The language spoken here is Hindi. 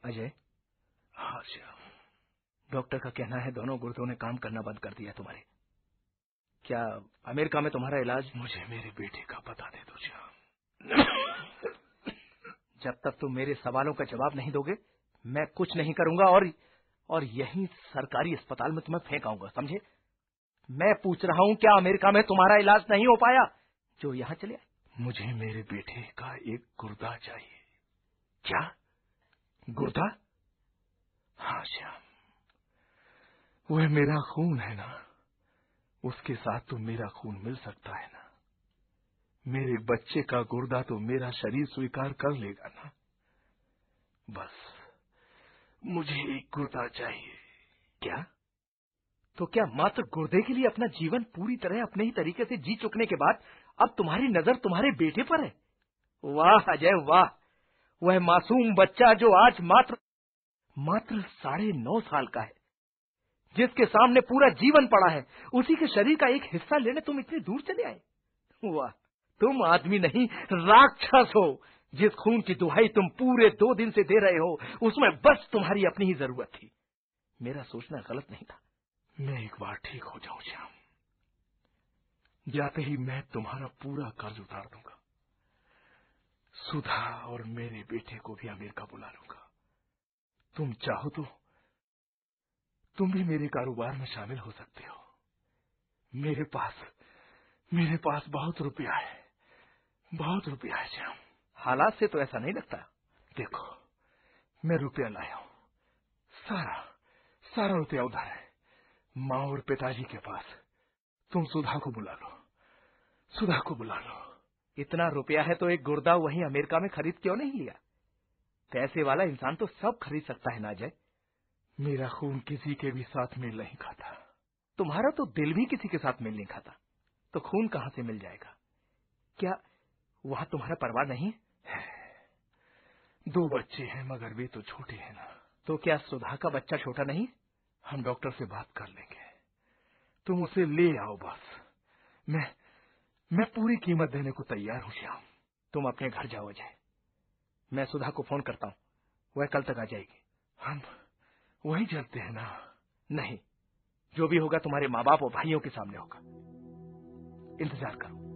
अजय। हाँ श्याम। डॉक्टर का कहना है दोनों गुर्दों ने काम करना बंद कर दिया तुम्हारे। क्या अमेरिका में तुम्हारा इलाज? मुझे मेरे बेटे का पता दे दो श्याम। जब तक तुम मेरे सवालों का जवाब नहीं दोगे मैं कुछ नहीं करूंगा और यहीं सरकारी अस्पताल में तुम्हें फेंक आऊंगा, समझे? मैं पूछ रहा हूं क्या अमेरिका में तुम्हारा इलाज नहीं हो पाया जो यहां चले आए? मुझे मेरे बेटे का एक गुर्दा चाहिए। क्या गुर्दा? हाँ श्याम, वह मेरा खून है ना, उसके साथ तो मेरा खून मिल सकता है ना। मेरे बच्चे का गुर्दा तो मेरा शरीर स्वीकार कर लेगा ना। बस मुझे एक गुर्दा चाहिए। क्या? तो क्या मात्र गुर्दे के लिए अपना जीवन पूरी तरह अपने ही तरीके से जी चुकने के बाद अब तुम्हारी नजर तुम्हारे बेटे पर है? वाह अजय वाह, वह मासूम बच्चा जो आज मात्र 9.5 साल का है, जिसके सामने पूरा जीवन पड़ा है, उसी के शरीर का एक हिस्सा लेने तुम इतनी दूर चले आए। वाह, तुम आदमी नहीं राक्षस हो। जिस खून की दुहाई तुम पूरे 2 दिन से दे रहे हो उसमें बस तुम्हारी अपनी ही जरूरत थी। मेरा सोचना गलत नहीं था। मैं एक बार ठीक हो जाऊं श्याम, जाते ही मैं तुम्हारा पूरा कर्ज उतार दूंगा। सुधा और मेरे बेटे को भी अमेरिका बुला लूंगा। तुम चाहो तो तुम भी मेरे कारोबार में शामिल हो सकते हो। मेरे पास बहुत रुपया है, बहुत रुपया है श्याम। हालात से तो ऐसा नहीं लगता। देखो, मैं रुपया लाया हूं, सारा रुपया उधार है, माँ और पिताजी के पास। तुम सुधा को बुला लो। इतना रुपया है तो एक गुर्दा वहीं अमेरिका में खरीद क्यों नहीं लिया? पैसे वाला इंसान तो सब खरीद सकता है ना अजय। मेरा खून किसी के भी साथ मेल नहीं खाता। तुम्हारा तो दिल भी किसी के साथ मेल नहीं खाता, तो खून कहां से मिल जाएगा? क्या वहां तुम्हारा परिवार नहीं है? 2 बच्चे हैं मगर वे तो छोटे हैं ना। तो क्या सुधा का बच्चा छोटा नहीं? हम डॉक्टर से बात कर लेंगे, तुम उसे ले आओ बस। मैं पूरी कीमत देने को तैयार हूं श्याम। तुम अपने घर जाओ अजय, मैं सुधा को फोन करता हूं, वह कल तक आ जाएगी। हम वहीं चलते हैं ना? नहीं, जो भी होगा तुम्हारे माँ बाप और भाइयों के सामने होगा। इंतजार करो।